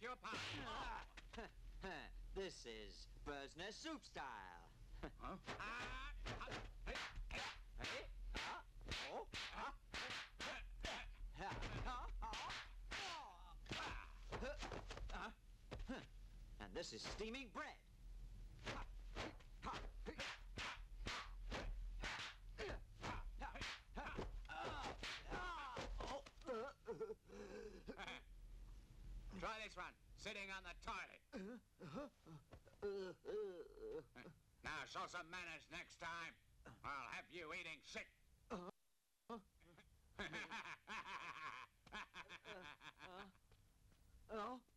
your part. This is bird's nest soup style. Huh? And this is steaming bread. Try this one, sitting on the toilet. Now, show some manners next time. I'll have you eating shit. Oh.